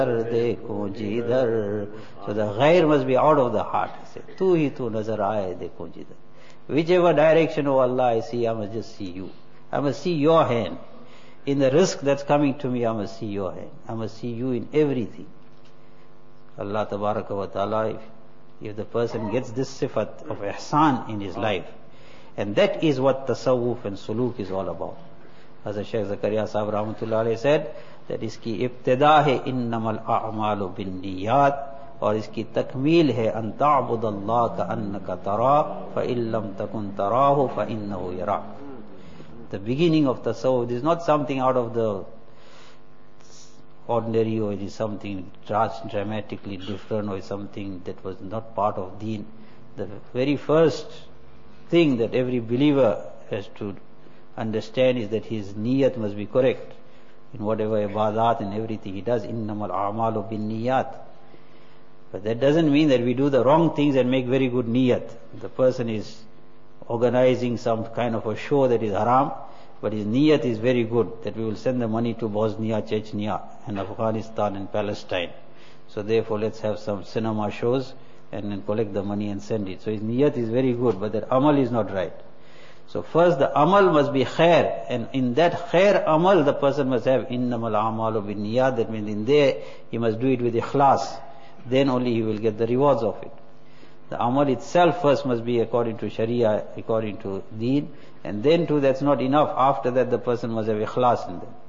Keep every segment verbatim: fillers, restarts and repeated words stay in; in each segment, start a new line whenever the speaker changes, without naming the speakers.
देखो जिधर. So the ghair must be out of the heart. Say, tu hi tu nazar aaye dekho jidhar. Whichever direction, oh Allah, I see, I must just see you. I must see your hand. In the risk that's coming to me, I must see your hand. I must see you in everything. Allah tabaraka wa ta'ala, if, if the person gets this sifat of ihsan in his life, and that is what tasawwuf and suluk is all about. As Shaykh Zakaria Sahib Rahmatullah Alayhi said, that iski ibtida hai innamal a'malu bin niyat, और इसकी तकमील है अन ताबुद अल्लाह का अन्नका तरा फ़इल्लम तकुन तराहु फ़इन्नहु यराक. The beginning of tasawwuf is not something out of the ordinary, or it is something dramatically different, or something that was not part of deen. The very first thing that every believer has to understand is that his niyat must be correct in whatever ibadat and everything he does. Innamal a'malu bin niyat. But that doesn't mean that we do the wrong things and make very good niyat. The person is organizing some kind of a show that is haram, but his niyat is very good, that we will send the money to Bosnia, Chechnya and Afghanistan and Palestine. So therefore let's have some cinema shows and then collect the money and send it. So his niyat is very good, but that amal is not right. So first the amal must be khair, and in that khair amal the person must have innamal a'malu bin niyat. That means in there he must do it with ikhlas. Then only he will get the rewards of it. The amal itself first must be according to Sharia, according to Deen, and then too that's not enough. After that the person must have ikhlas in them.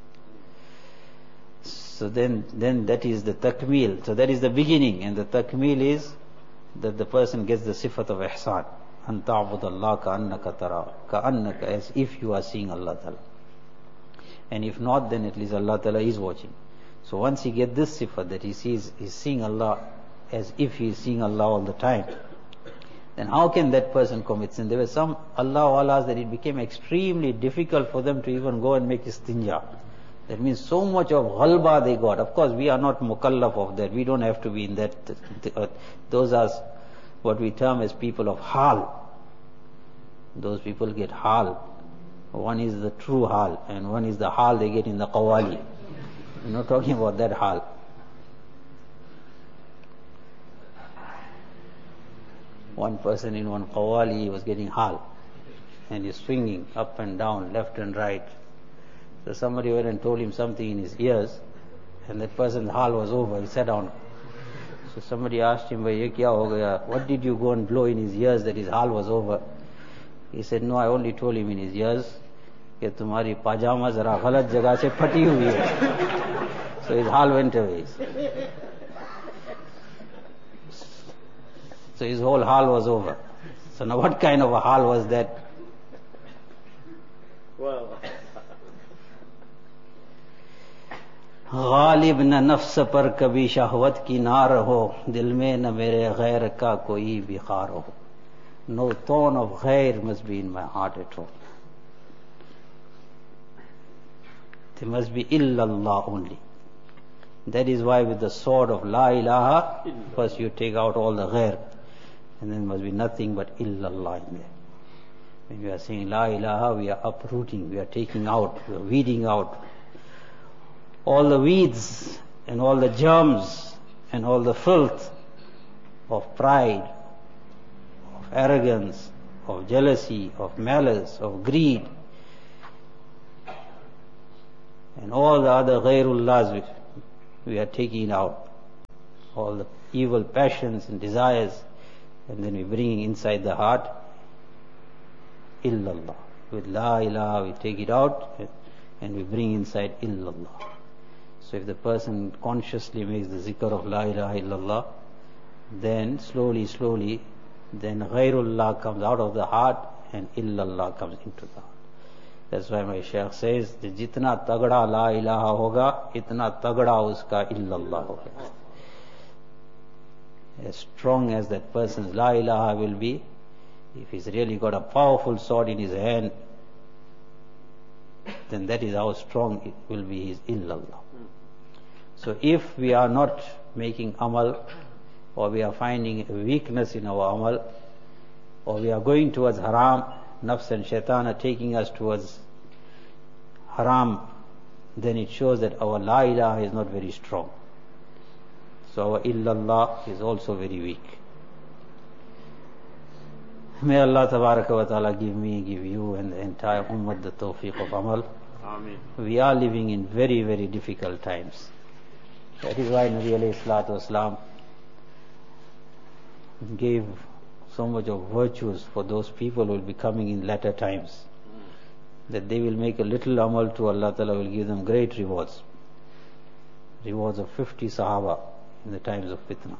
So then, then that is the takmeel. So that is the beginning, and the takmeel is that the person gets the sifat of ihsan. An ta'bud Allah ka'annaka tara, ka'annaka, as if you are seeing Allah Ta'ala. And if not, then at least Allah Ta'ala is watching. So once he gets this sifat, that he sees, he's seeing Allah as if he is seeing Allah all the time, then how can that person commit sin? There were some Allah Allahs that it became extremely difficult for them to even go and make istinja. That means so much of ghalba they got. Of course we are not mukallaf of that. We don't have to be in that. Those are what we term as people of hal. Those people get hal. One is the true hal, and one is the hal they get in the qawali. We're not talking about that hal. One person in one qawali was getting hal, and he's swinging up and down, left and right. So somebody went and told him something in his ears, and that person's hal was over. He sat down. So somebody asked him, "Bhai, ye kya ho gaya? What did you go and blow in his ears that his hal was over?" He said, "No, I only told him in his ears कि तुम्हारी पाजामा जरा गलत जगह से फटी हुई है." So his hal went away. So his whole hal was over. So now what kind of a hal was that?
Well,
Ghalib न नफ्स पर कभी शहवत की ना रहो, दिल में न मेरे गैर का कोई बिखार हो. No thorn of ghair must be in my heart at all. There must be illallah only. That is why with the sword of la ilaha, first you take out all the ghair, and then must be nothing but illallah in there. When we are saying la ilaha, we are uprooting, we are taking out, we are weeding out all the weeds and all the germs and all the filth of pride, of arrogance, of jealousy, of malice, of greed, and all the other ghairullahs we, we are taking out, all the evil passions and desires, and then we bring inside the heart illallah. With la ilaha we take it out and we bring inside illallah. So if the person consciously makes the zikr of la ilaha illallah, then slowly, slowly, then ghairullah comes out of the heart and illallah comes into the heart. That's why my Shaykh says, that jitna tagda la ilaha hoga, itna tagda uska illallah hoga. As strong as that person's la ilaha will be, if he's really got a powerful sword in his hand, then that is how strong it will be his illallah. So if we are not making amal, or we are finding a weakness in our amal, or we are going towards haram, nafs and shaitan are taking us towards haram, then it shows that our la ilaha is not very strong. So our illallah is also very weak. May Allah Tabaraka wa Ta'ala give me, give you and the entire ummah the tawfiq of amal.
Amen.
We are living in very, very difficult times. That is why Nabi alayhi salatu wasalam gave so much of virtues for those people who will be coming in latter times. That they will make a little amal to Allah Ta'ala will give them great rewards. Rewards of fifty Sahaba in the times of fitna.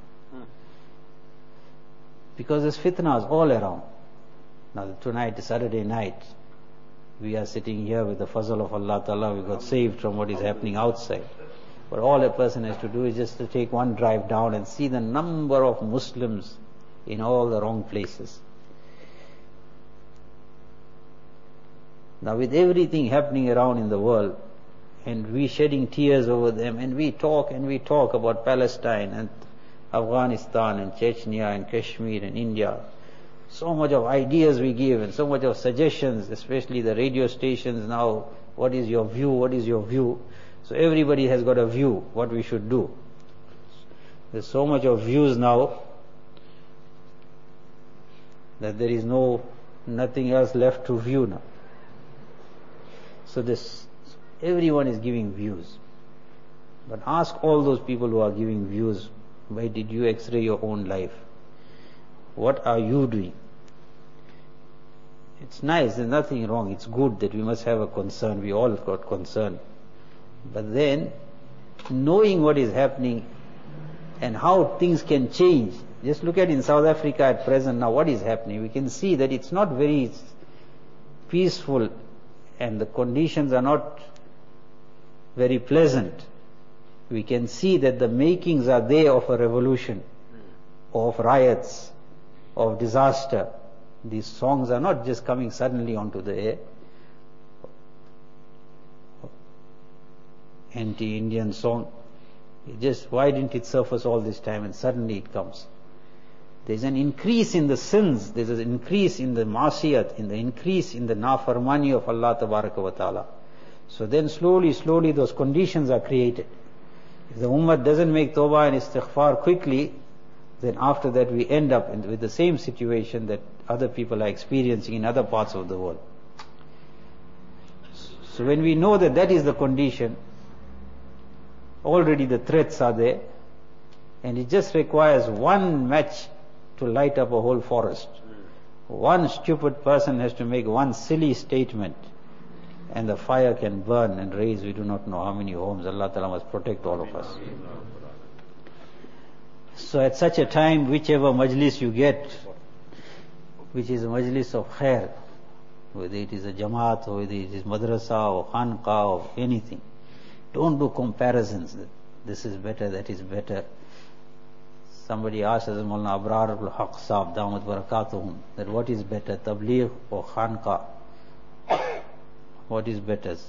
Because there's fitnas all around. Now tonight, Saturday night, we are sitting here with the fazl of Allah Ta'ala, we got saved from what is happening outside. But all a person has to do is just to take one drive down and see the number of Muslims in all the wrong places. Now with everything happening around in the world, and we shedding tears over them, and we talk and we talk about Palestine and Afghanistan and Chechnya and Kashmir and India. So much of ideas we give and so much of suggestions, especially the radio stations now. What is your view? What is your view? So everybody has got a view, what we should do. There's so much of views now that there is no, nothing else left to view now. So this, everyone is giving views. But ask all those people who are giving views, why did you x-ray your own life? What are you doing? It's nice, there's nothing wrong, it's good that we must have a concern, we all got concern. But then, knowing what is happening and how things can change, just look at in South Africa at present now, what is happening. We can see that it's not very peaceful and the conditions are not very pleasant. We can see that the makings are there of a revolution, of riots, of disaster. These songs are not just coming suddenly onto the air. Anti-Indian song. It just, why didn't it surface all this time and suddenly it comes? There's an increase in the sins, there's an increase in the ma'asiyat, in the increase in the nafarmani of Allah Tabaraka wa Ta'ala. So then slowly, slowly those conditions are created. If the ummah doesn't make tawbah and istighfar quickly, then after that we end up in, with the same situation that other people are experiencing in other parts of the world. So when we know that that is the condition, already the threats are there, and it just requires one match to light up a whole forest. One stupid person has to make one silly statement, and the fire can burn and raise we do not know how many homes. Allah Ta'ala must protect all of us. So at such a time, whichever majlis you get, which is a majlis of khair, whether it is a jamaat or whether it is madrasa or khanqa or anything, don't do comparisons. This is better, that is better. Somebody asked us, Maulana Abrar al-Haq Saab, Damat Barakatuhum, that what is better, tabligh or khanqa? What is better?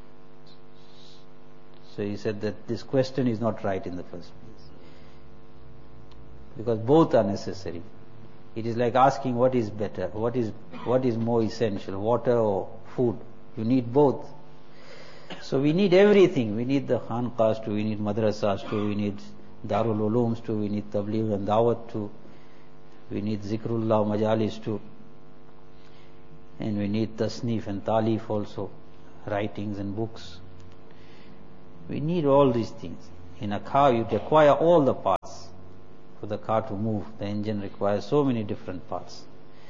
So he said that this question is not right in the first place. Because both are necessary. It is like asking what is better, what is what is more essential, water or food. You need both. So we need everything. We need the khanqas too, we need madrasas too, we need Darul Ulooms too, we need tabligh and dawat too, we need zikrullah majalis too, and we need tasnif and talif also, writings and books. We need all these things. In a car you require all the parts. For the car to move, the engine requires so many different parts.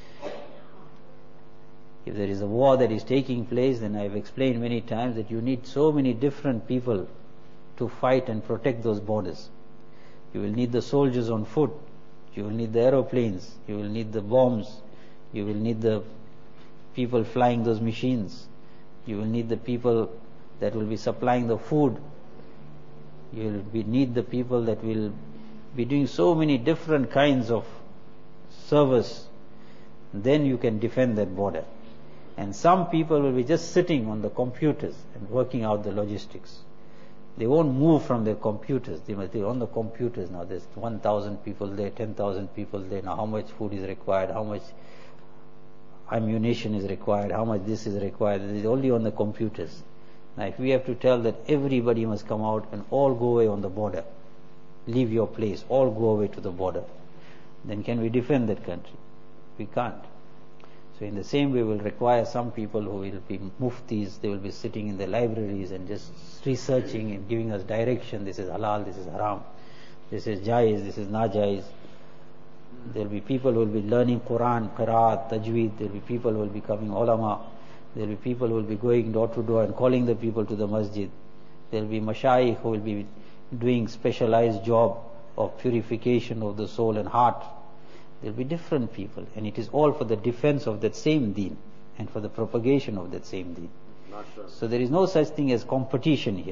If there is a war that is taking place, then I have explained many times that you need so many different people to fight and protect those borders. You will need the soldiers on foot, you will need the aeroplanes, you will need the bombs, you will need the people flying those machines, you will need the people that will be supplying the food, you will be, need the people that will be doing so many different kinds of service. Then you can defend that border. And some people will be just sitting on the computers and working out the logistics. They won't move from their computers. They must be on the computers now. There's one thousand people there, ten thousand people there. Now how much food is required, how much ammunition is required, how much this is required. It is only on the computers. Now if we have to tell that everybody must come out and all go away on the border, leave your place, all go away to the border. Then can we defend that country? We can't. So in the same way, we'll require some people who will be muftis, they will be sitting in the libraries and just researching and giving us direction. This is halal, this is haram, this is jaiz, this is najaiz. There will be people who will be learning Quran, Qiraat, Tajweed. There will be people who will be becoming ulama. There will be people who will be going door to door and calling the people to the masjid. There will be mashayikh who will be doing specialized job of purification of the soul and heart. There will be different people, and it is all for the defense of that same deen and for the propagation of that same deen. So there is no such thing as competition here.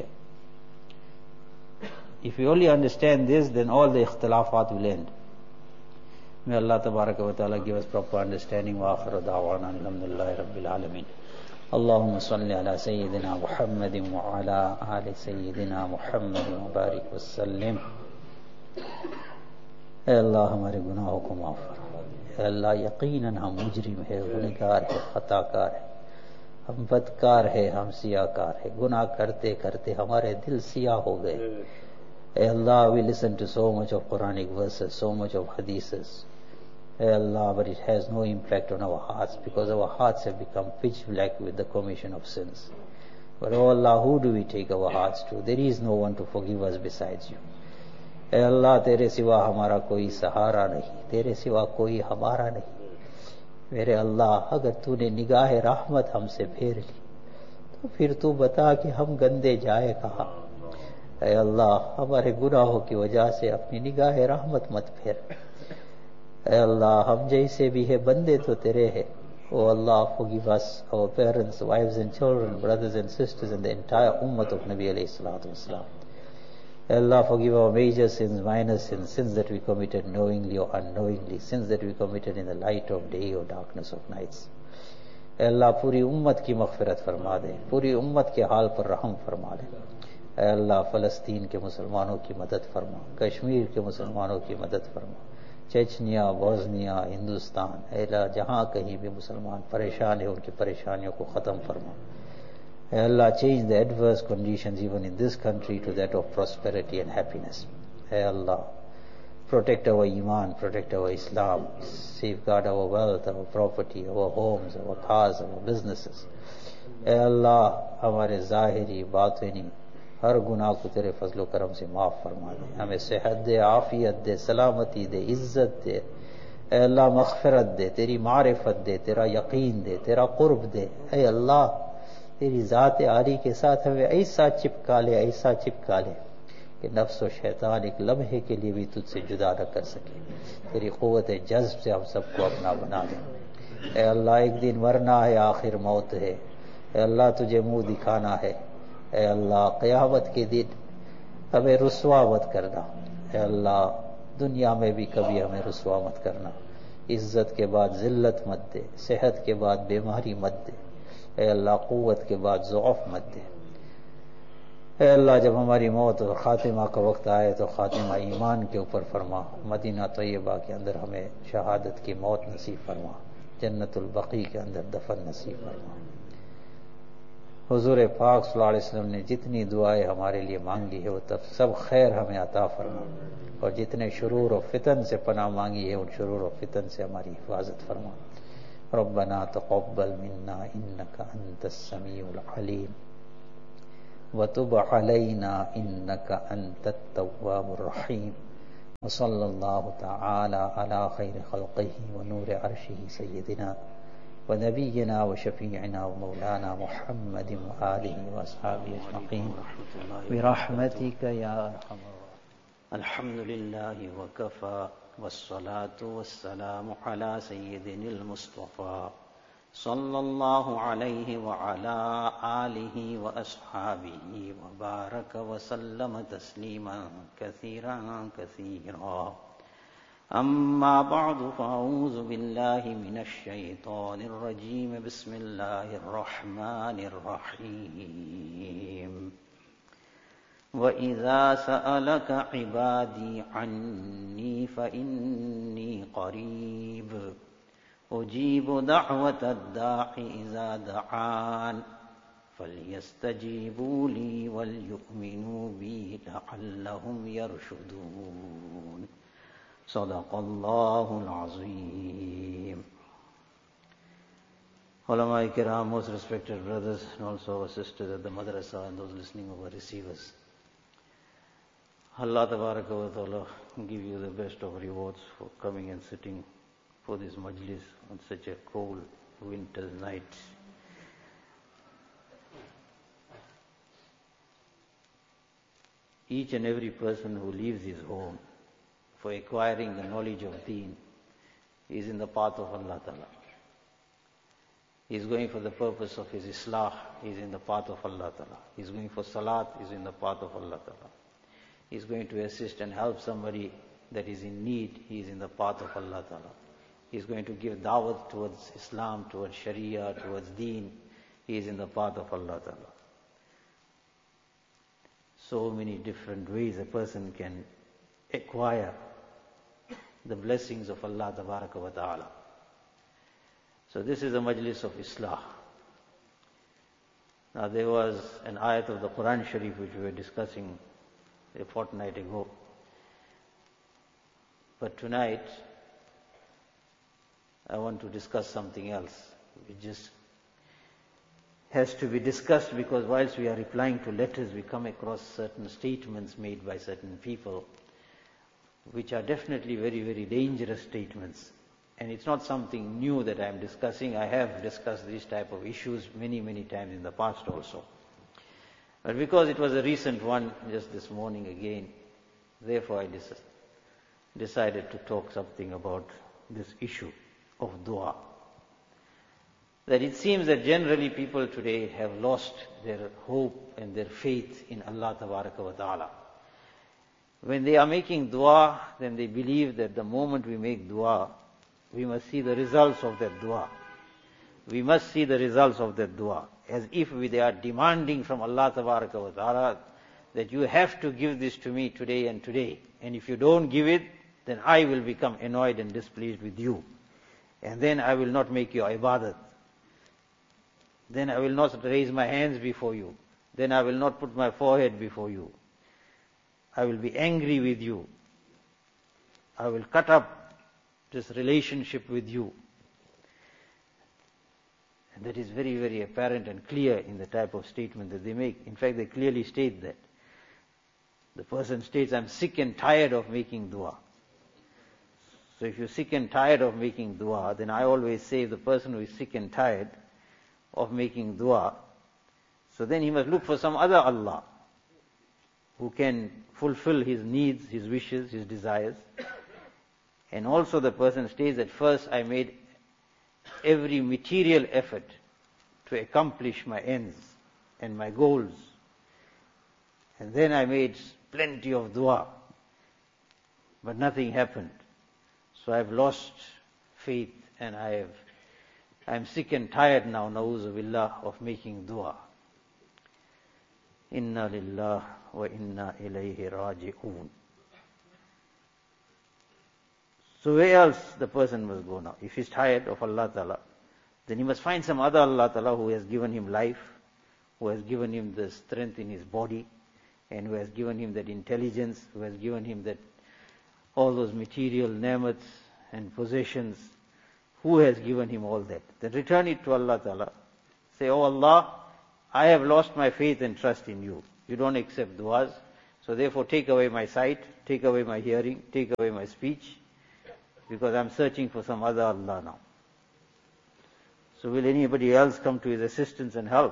If we only understand this, then all the ikhtilafat will end. May Allah tabaraka wa ta'ala give us proper understanding. Wa akhiru da'wana alhamdulillahi rabbil alameen. Allahumma salli ala Sayyidina Muhammadin wa ala ali Sayyidina Muhammadin wa barik wa sallim. ए अल्लाह हमारे गुनाहों को माफ फरमा। ए अल्लाह यकीनन हम मुजरिम है, गुनहगार है, खताकार है, हम बदकार है, हम सियाकार है। गुनाह करते करते हमारे दिल सियाह हो गए। ए अल्लाह, we listen to so much of Quranic verses, so much of hadiths. Eh Allah, but it has no impact on our hearts because our hearts have become pitch black with the commission of sins. But oh Allah, who do we take our hearts to? There is no one to forgive us besides you. ए अल्लाह, तेरे सिवा हमारा कोई सहारा नहीं, तेरे सिवा कोई हमारा नहीं। मेरे अल्लाह, अगर तूने निगाह रहमत हमसे फेर ली तो फिर तू बता कि हम गंदे जाए कहाँ। ए अल्लाह, हमारे गुनाहों की वजह से अपनी निगाह रहमत मत फेर। ए अल्लाह, हम जैसे भी है बंदे तो तेरे है। ओ अल्लाह, forgive us, our parents, wives and children, brothers and sisters and the entire ummah of Nabi alayhi salatu wasalam. Allah, forgive our major sins, minor sins, sins that we committed knowingly or unknowingly, sins that we committed in the light of day or darkness of nights. Allah, पूरी उम्मत की मग़फ़िरत फरमा दे, पूरी उम्मत के हाल पर रहम फरमा दे। अल्लाह, फ़लस्तीन के मुसलमानों की मदद फरमा, कश्मीर के मुसलमानों की मदद फरमा, चेचनिया, बोस्निया, हिंदुस्तान, अल्लाह जहाँ कहीं भी मुसलमान परेशान है उनकी परेशानियों को ख़त्म फरमा। Allah, change the adverse conditions even in this country to that of prosperity and happiness. Allah, protect our iman, protect our Islam, safeguard our wealth, our property, our homes, our cars, our businesses. Allah, हमारे ज़ाहिरी बातिनी हर गुनाह को तेरे फजलो करम से माफ़ फरमा दे। हमें सेहत दे, आफियत दे, सलामती दे, इज्जत दे। Allah, मग़फ़िरत दे, तेरी मारिफत दे, तेरा यकीन दे, तेरा क़ुर्ब दे। ऐ अल्लाह, तेरी ज़ात आली के साथ हमें ऐसा चिपका ले, ऐसा चिपका ले कि नफ्स और शैतान एक लम्हे के लिए भी तुझसे जुदा न कर सके। तेरी क़ुव्वत जज़्ब से हम सबको अपना बना दे। ए अल्लाह, एक दिन मरना है, आखिर मौत है। ए अल्लाह, तुझे मुंह दिखाना है। ए अल्लाह, क़यामत के दिन हमें रुस्वा मत करना। ए अल्लाह, दुनिया में भी कभी हमें रुस्वा मत करना। इज्जत के बाद ज़िल्लत मत दे, सेहत के बाद बीमारी मत दे। ए अल्लाह, क़ुव्वत के बाद ज़ौफ़ मत दे। ए अल्लाह, जब हमारी मौत और ख़ातिमा का वक्त आए तो ख़ातिमा ईमान के ऊपर फरमा। मदीना तैयबा के अंदर हमें शहादत की मौत नसीब फरमा, जन्नतुल बक़ी के अंदर दफन नसीब फरमा। हुज़ूर पाक सल्लल्लाहु अलैहि वसल्लम ने जितनी दुआएं हमारे लिए मांगी है वो तब सब खैर हमें अता फरमा, और जितने शुरूर और फितन से पनाह मांगी है उन शुरूर और फितन से हमारी हिफाजत फरमा। रब्बना तक़ब्बल मिन्ना इन्नका अंतस समीउल अलीम व तुब अलैना इन्नका अंतत तव्वाबुर रहीम। व सल्लल्लाहु तआला अला खैरि खल्क़िही व नूरि अर्शिही सय्यिदिना व नबिय्यिना व शफ़ीअना व मौलाना मुहम्मदिन व आलिहि व अस्हाबिहि अजमईन बिरहमतिका या अरहमर राहिमीन। अल्हम्दुलिल्लाहि व कफ़ा वस्सलातु वस्सलामु अला सय्यिदिनिल मुस्तफ़ा सल्लल्लाहु अलैहि व अला आलिहि व अस्हाबिहि व बारक व सल्लम तस्लीमन कसीरन कसीरा। अम्मा बअदु फ़अऊज़ु बिल्लाहि मिनश शैतानिर रजीम। बिस्मिल्लाहिर रहमानिर रहीम। वइज़ा सअलक इबादी अन्नी फ़इन्नी क़रीब उजीबु दअवतद दाइ इज़ा दआन فَلْيَسْتَجِيبُوا لِي وَلْيُؤْمِنُوا بِي لَعَلَّهُمْ يَرْشُدُونَ. صدق الله العظيم. Ulama Kiram, most respected brothers and also our sisters at the madrasa and those listening over receivers. Allah Tabaraka wa Ta'ala give you the best of rewards for coming and sitting for this majlis on such a cold winter's night. Each and every person who leaves his home for acquiring the knowledge of Deen is in the path of Allah Ta'ala. He is going for the purpose of his Islah, he is in the path of Allah Ta'ala. He is going for Salat, he is in the path of Allah Ta'ala. He is going to assist and help somebody that is in need, he is in the path of Allah Ta'ala. He is going to give da'wat towards Islam, towards Sharia, towards Deen, he is in the path of Allah Ta'ala. So many different ways a person can acquire the blessings of Allah Tabaraka wa Ta'ala. So this is a majlis of Islah. Now there was an ayat of the Quran Sharif which we were discussing a fortnight ago. But tonight I want to discuss something else. It just has to be discussed because whilst we are replying to letters we come across certain statements made by certain people which are definitely very, very dangerous statements. And it's not something new that I am discussing. I have discussed these type of issues many, many times in the past also. But because it was a recent one just this morning again, therefore I decided to talk something about this issue of dua. That it seems that generally people today have lost their hope and their faith in Allah Tabaraka wa Ta'ala. When they are making dua, then they believe that the moment we make dua, we must see the results of that dua. We must see the results of that dua. As if we, they are demanding from Allah Tabaraka wa Ta'ala that you have to give this to me today and today. And if you don't give it, then I will become annoyed and displeased with you. And then I will not make your ibadat. Then I will not raise my hands before you. Then I will not put my forehead before you. I will be angry with you. I will cut up this relationship with you. And that is very, very apparent and clear in the type of statement that they make. In fact, they clearly state that. The person states, I'm sick and tired of making dua. So if you're sick and tired of making dua, then I always say the person who is sick and tired of making dua, so then he must look for some other Allah who can fulfill his needs, his wishes, his desires. And also the person states that first I made every material effort to accomplish my ends and my goals. And then I made plenty of dua, but nothing happened. So I've lost faith and I have I'm sick and tired now, na'uzu billah, of making dua. Inna lillah wa inna ilayhi raji'un. So where else the person must go now? If he's tired of Allah Ta'ala, then he must find some other Allah Ta'ala who has given him life, who has given him the strength in his body, and who has given him that intelligence, who has given him that all those material ni'mats and possessions. Who has given him all that? Then return it to Allah Ta'ala. Say, oh Allah, I have lost my faith and trust in you. You don't accept du'as, so therefore take away my sight, take away my hearing, take away my speech, because I'm searching for some other Allah now. So will anybody else come to his assistance and help?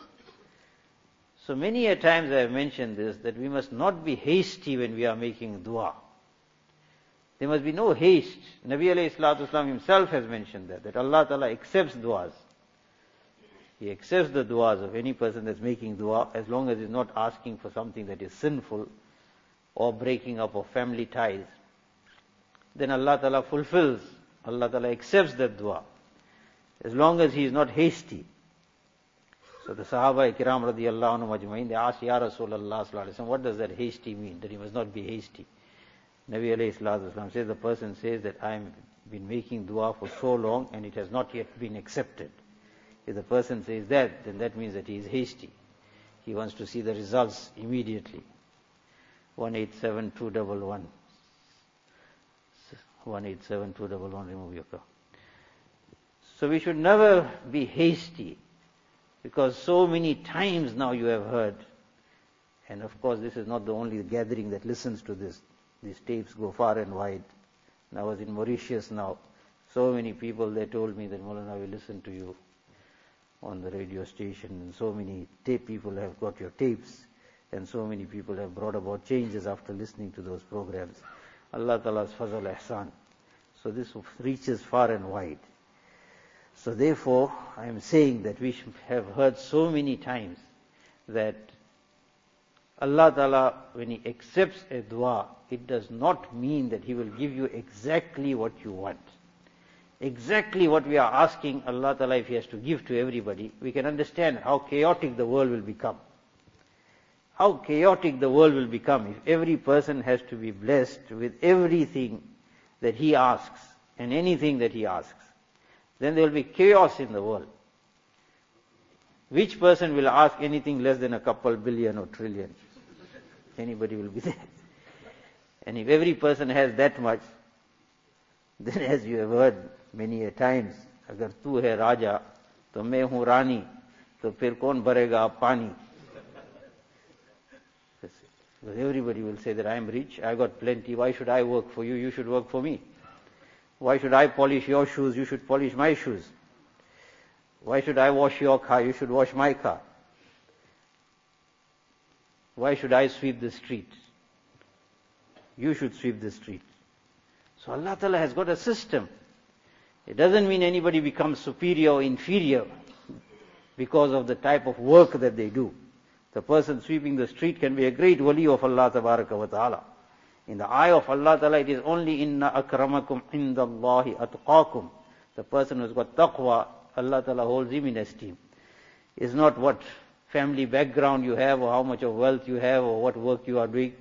So many a times I have mentioned this, that we must not be hasty when we are making dua. There must be no haste. Nabi alayhi salatu wasalam himself has mentioned that, that Allah Ta'ala accepts du'as. He accepts the du'as of any person that's making dua, as long as he's not asking for something that is sinful or breaking up of family ties. Then Allah Ta'ala fulfills, Allah Ta'ala accepts that dua, as long as he is not hasty. So the Sahaba Kiram radiyallahu anhum ajma'in, they asked, Ya Rasulullah sallallahu alayhi wa sallam, what does that hasty mean, that he must not be hasty? Nabi alayhi salatu wasalam says, the person says that I've been making dua for so long and it has not yet been accepted. If the person says that, then that means that he is hasty. He wants to see the results immediately. one eight seven two one one. one eight seven two one one, remove your call. So we should never be hasty, because so many times now you have heard, and of course this is not the only gathering that listens to this. These tapes go far and wide. And I was in Mauritius now. So many people, they told me that, Maulana, we listen to you on the radio station, and so many tape people have got your tapes, and so many people have brought about changes after listening to those programs. Allah Ta'ala's fazal ihsan. So this reaches far and wide. So therefore, I am saying that we have heard so many times that Allah Ta'ala, when He accepts a dua, it does not mean that He will give you exactly what you want. Exactly what we are asking Allah Ta'ala, if He has to give to everybody, we can understand how chaotic the world will become. How chaotic the world will become if every person has to be blessed with everything that he asks and anything that he asks. Then there will be chaos in the world. Which person will ask anything less than a couple billion or trillion? Anybody will be there. And if every person has that much, then as you have heard many a times, agar tu hai raja, to main hu rani, to phir kaun bharega pani? Because everybody will say that I am rich, I got plenty, why should I work for you, you should work for me? Why should I polish your shoes, you should polish my shoes? Why should I wash your car, you should wash my car? Why should I sweep the street? You should sweep the street. So Allah Ta'ala has got a system. It doesn't mean anybody becomes superior or inferior because of the type of work that they do. The person sweeping the street can be a great wali of Allah Tabaraka wa Ta'ala. In the eye of Allah Ta'ala, it is only inna akramakum indallahi atqakum. The person who's got taqwa, Allah Ta'ala holds him in esteem. It's not what family background you have, or how much of wealth you have, or what work you are doing.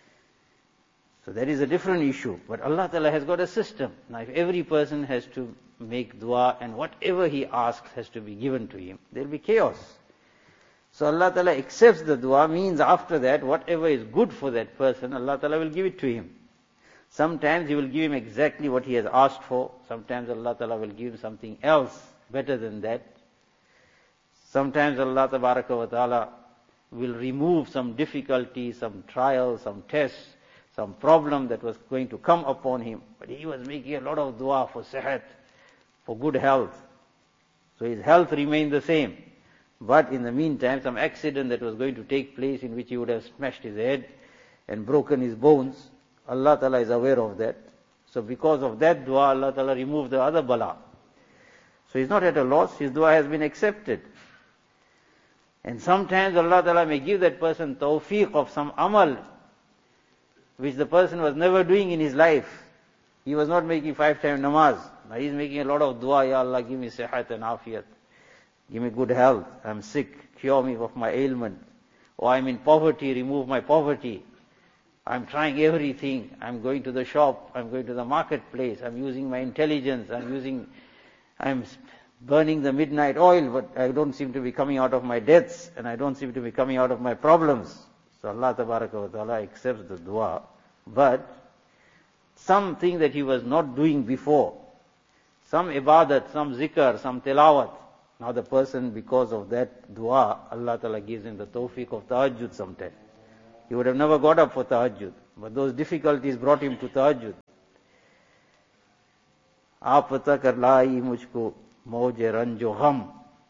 So that is a different issue. But Allah Ta'ala has got a system. Now if every person has to make dua and whatever he asks has to be given to him, there will be chaos. So Allah Ta'ala accepts the dua, means after that, whatever is good for that person, Allah Ta'ala will give it to him. Sometimes He will give him exactly what he has asked for. Sometimes Allah Ta'ala will give him something else better than that. Sometimes Allah Ta'ala will remove some difficulty, some trial, some test, some problem that was going to come upon him. But he was making a lot of dua for sihat, for good health. So his health remained the same. But in the meantime, some accident that was going to take place in which he would have smashed his head and broken his bones, Allah Ta'ala is aware of that. So because of that dua, Allah Ta'ala removed the other bala. So he's not at a loss, his dua has been accepted. And sometimes Allah Ta'ala may give that person tawfiq of some amal, which the person was never doing in his life. He was not making five time namaz. Now he's making a lot of dua, Ya Allah, give me sihat and afiyat. Give me good health. I'm sick. Cure me of my ailment. Or I'm in poverty. Remove my poverty. I'm trying everything. I'm going to the shop. I'm going to the marketplace. I'm using my intelligence. I'm using, I'm burning the midnight oil, but I don't seem to be coming out of my debts, and I don't seem to be coming out of my problems. So Allah Tabaraka wa Ta'ala accepts the dua. But something that he was not doing before, some ibadat, some zikr, some tilawat, now the person, because of that dua, Allah Ta'ala gives him the tawfiq of tahajjud sometime. He would have never got up for tahajjud, but those difficulties brought him to tahajjud. Aap pata kar laayi mujhko mauj-e ranjo gham.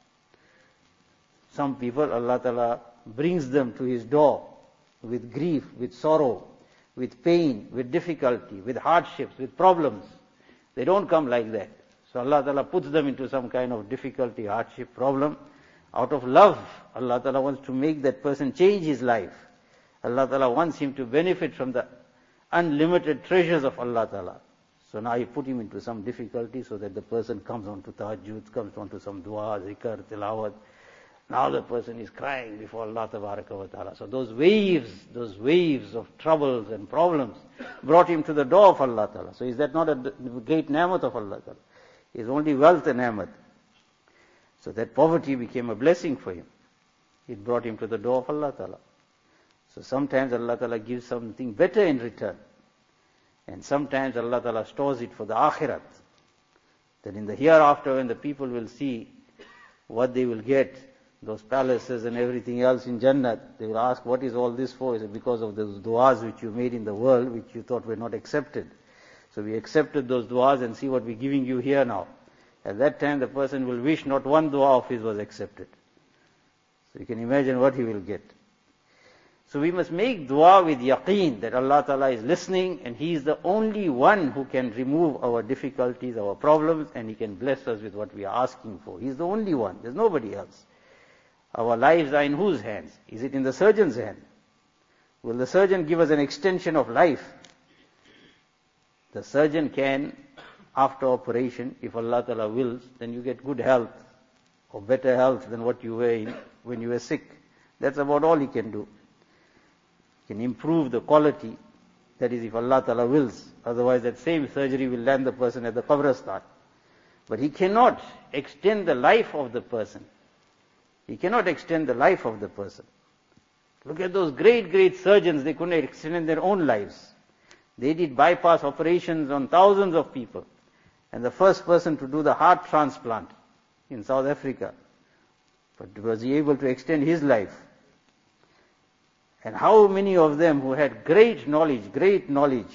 Some people, Allah Ta'ala brings them to his door with grief, with sorrow, with pain, with difficulty, with hardships, with problems. They don't come like that. So Allah Ta'ala puts them into some kind of difficulty, hardship, problem. Out of love, Allah Ta'ala wants to make that person change his life. Allah Ta'ala wants him to benefit from the unlimited treasures of Allah Ta'ala. So now He put him into some difficulty so that the person comes on to tahajjud, comes on to some dua, zikr, tilawat. Now the person is crying before Allah Tabaraka wa Ta'ala. So those waves, those waves of troubles and problems brought him to the door of Allah Ta'ala. So is that not a great ni'mat of Allah Ta'ala? It's only wealth and ni'mat. So that poverty became a blessing for him. It brought him to the door of Allah Ta'ala. So sometimes Allah Ta'ala gives something better in return. And sometimes Allah Ta'ala stores it for the akhirat. That in the hereafter, when the people will see what they will get, those palaces and everything else in Jannat, they will ask, what is all this for? Is it because of those du'as which you made in the world, which you thought were not accepted? So we accepted those du'as and see what we're giving you here now. At that time, the person will wish not one du'a of his was accepted. So you can imagine what he will get. So we must make dua with yaqeen that Allah Ta'ala is listening and He is the only one who can remove our difficulties, our problems, and He can bless us with what we are asking for. He is the only one. There's nobody else. Our lives are in whose hands? Is it in the surgeon's hand? Will the surgeon give us an extension of life? The surgeon can, after operation, if Allah Ta'ala wills, then you get good health or better health than what you were in when you were sick. That's about all he can do. He can improve the quality. That is if Allah Ta'ala wills. Otherwise that same surgery will land the person at the qabristan. But he cannot extend the life of the person. He cannot extend the life of the person. Look at those great, great surgeons. They couldn't extend their own lives. They did bypass operations on thousands of people. And the first person to do the heart transplant in South Africa. But was he able to extend his life? And how many of them who had great knowledge, great knowledge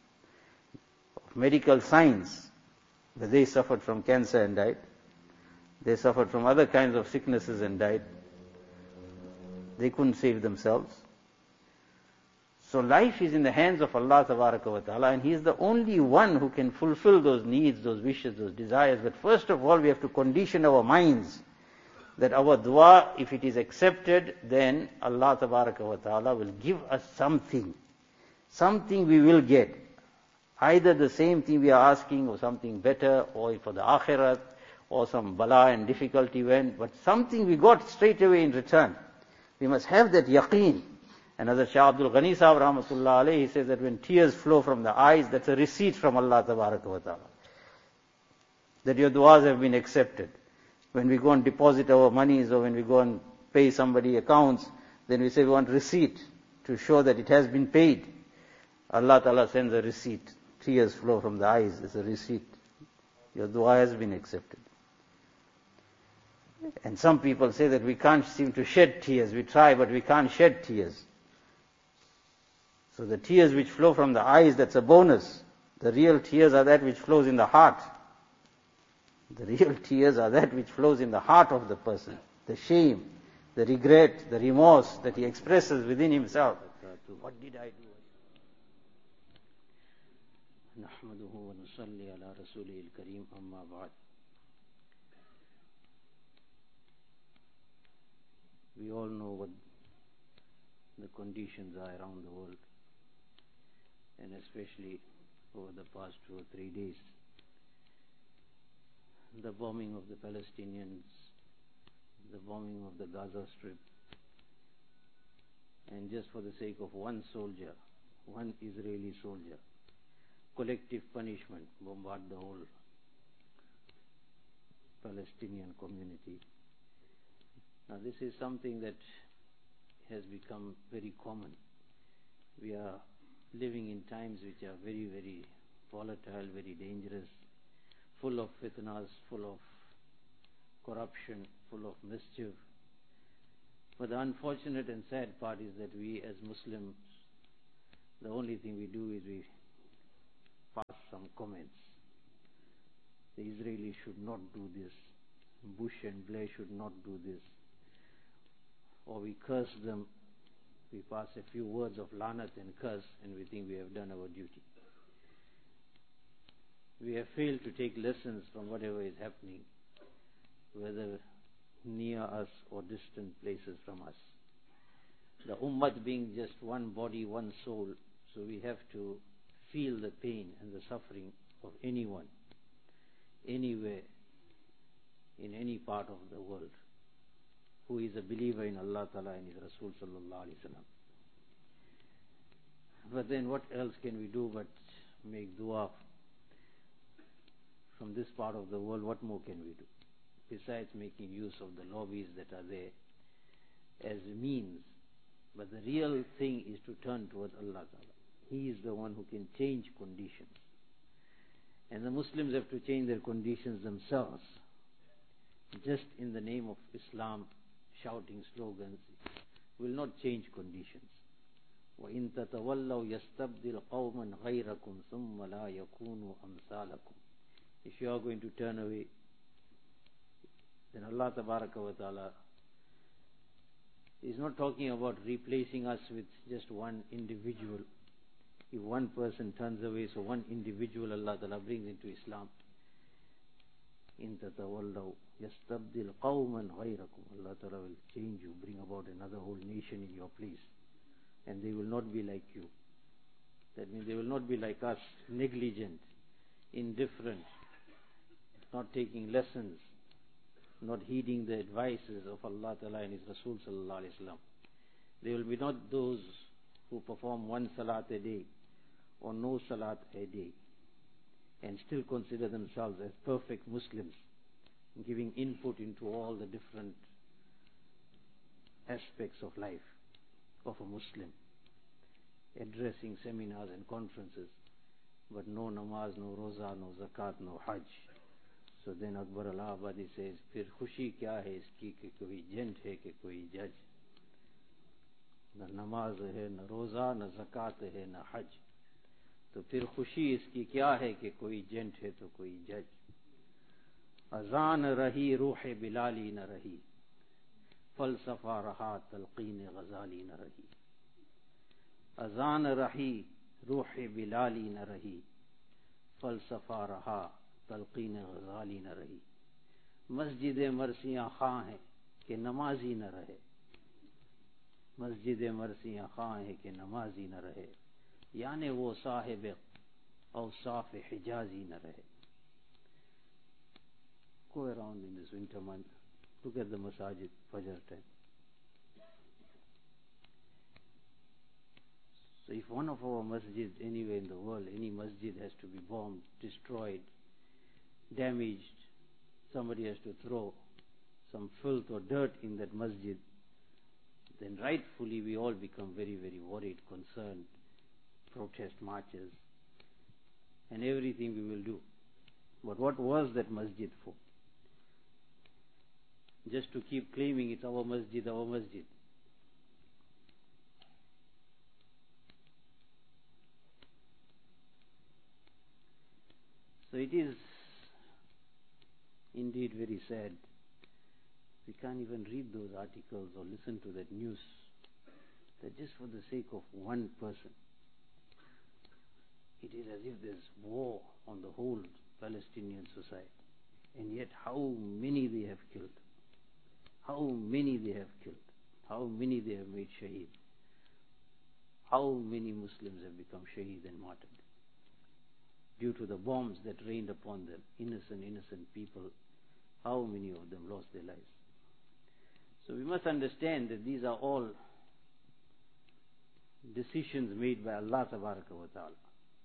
of medical science, but they suffered from cancer and died. They suffered from other kinds of sicknesses and died. They couldn't save themselves. So life is in the hands of Allah Tabaraka wa Ta'ala, and He is the only one who can fulfill those needs, those wishes, those desires. But first of all, we have to condition our minds that our dua, if it is accepted, then Allah Tabaraka wa Ta'ala will give us something. Something we will get. Either the same thing we are asking, or something better, or for the akhirat, or some bala and difficulty went, but something we got straight away in return. We must have that yaqeen. And as Shah Abdul Ghani Sahib Rahmatullah alayhi, he says that when tears flow from the eyes, that's a receipt from Allah Tabaraka wa Ta'ala. That your du'as have been accepted. When we go and deposit our monies, or when we go and pay somebody accounts, then we say we want receipt to show that it has been paid. Allah Ta'ala sends a receipt. Tears flow from the eyes. It's a receipt. Your dua has been accepted. And some people say that we can't seem to shed tears. We try, but we can't shed tears. So the tears which flow from the eyes, that's a bonus. The real tears are that which flows in the heart. The real tears are that which flows in the heart of the person. The shame, the regret, the remorse that he expresses within himself. What did I do? نحمده ونصلي على رسوله الكريم أما بعد. We all know what the conditions are around the world, and especially over the past two or three days. The bombing of the Palestinians, the bombing of the Gaza Strip, and just for the sake of one soldier, one Israeli soldier, collective punishment, bombard the whole Palestinian community. Now this is something that has become very common. We are living in times which are very, very volatile, very dangerous, full of fitnas, full of corruption, full of mischief. But the unfortunate and sad part is that we as Muslims, the only thing we do is we pass some comments. The Israelis should not do this. Bush and Blair should not do this. Or we curse them. We pass a few words of lanat and curse, and we think we have done our duty. We have failed to take lessons from whatever is happening, whether near us or distant places from us. The ummah being just one body, one soul, so we have to feel the pain and the suffering of anyone, anywhere, in any part of the world, who is a believer in Allah Ta'ala and His Rasul Sallallahu Alaihi Wasallam. But then what else can we do but make dua from this part of the world? What more can we do? besides making use of the lobbies that are there as means. But the real thing is to turn towards Allah Ta'ala. He is the one who can change conditions. And the Muslims have to change their conditions themselves. Just in the name of Islam, shouting slogans will not change conditions. وَإِن تَتَوَلَّوْا يَسْتَبْدِلْ قَوْمًا غَيْرَكُمْ ثُمَّ لَا يَكُونُوا أَمْثَالَكُمْ. If you are going to turn away, then Allah Tabaraka wa Ta'ala is not talking about replacing us with just one individual. If one person turns away, so one individual Allah Ta'ala brings into Islam. إِن تَتَوَلَّوْا يَسْتَبْدِلْ قَوْمًا غَيْرَكُمْ. Allah Ta'ala will change you, bring about another whole nation in your place. And they will not be like you. That means they will not be like us, negligent, indifferent, not taking lessons, not heeding the advices of Allah Ta'ala and His Rasul Sallallahu Alaihi Wasallam. They will be not those who perform one salat a day or no salat a day and still consider themselves as perfect Muslims, giving input into all the different aspects of life of a Muslim, addressing seminars and conferences, but no namaz, no roza, no zakat, no hajj. So then Akbar Allahabadi says, फिर खुशी क्या है इसकी कि कोई gent है कि कोई जज. न नमाज है, न रोजा, न ज़कात है, न हज. तो फिर खुशी इसकी क्या है कि कोई जेंट है तो कोई जज. अजान रही रूह बिलाली न रही, फलसफा रहा तलकीन गजाली न रही. अजान रही रूह बिलाली न रही, फलसफा रहा तलकीन गजाली न रही. मस्जिद मरसियाँ खां है कि नमाजी न रहे. मस्जिद मरसियाँ खां है कि नमाजी न रहे. यानी वो साहिब औसाफ हिजाजी न रहे. Go around in this winter month, look at the masajid, Fajr time. So if one of our masjids anywhere in the world, any masjid has to be bombed, destroyed, damaged, somebody has to throw some filth or dirt in that masjid, then rightfully we all become very, very worried, concerned, protest marches, and everything we will do. But what was that masjid for? Just to keep claiming it's our masjid, our masjid. So it is indeed very sad. We can't even read those articles or listen to that news, that just for the sake of one person, it is as if there's war on the whole Palestinian society. And yet how many they have killed. How many they have killed. How many they have made shaheed. How many Muslims have become shaheed and martyred due to the bombs that rained upon them. Innocent, innocent people. How many of them lost their lives. So we must understand that these are all decisions made by Allah Tabaraka wa Ta'ala.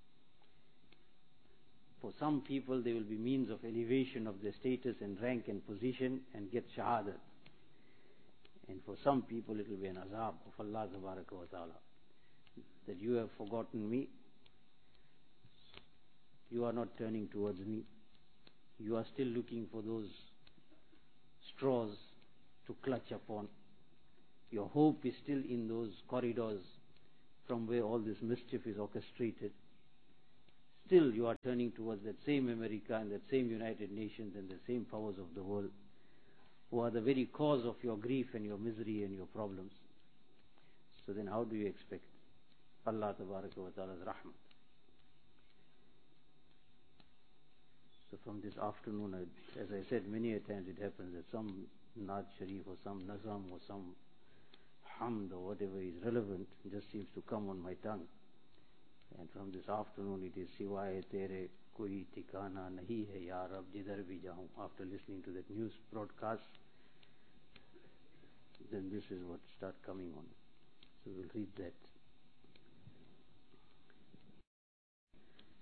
For some people they will be means of elevation of their status and rank and position and get shahadat. And for some people it will be an azab of Allah Tabaraka wa Ta'ala, that you have forgotten me, you are not turning towards me, you are still looking for those straws to clutch upon. Your hope is still in those corridors from where all this mischief is orchestrated. Still you are turning towards that same America and that same United Nations and the same powers of the world, who are the very cause of your grief and your misery and your problems. So then how do you expect Allah Tabaraka wa Ta'ala's rahmat? So from this afternoon, I, as I said many a times, it happens that some Naat Sharif or some Nazam or some Hamd or whatever is relevant just seems to come on my tongue. And from this afternoon it is Siwaye Tere Koi Tikana Nahi Hai Ya Rab Jidhar Bhi Jaun. After listening to that news broadcast, then this is what start coming on. So we'll read that.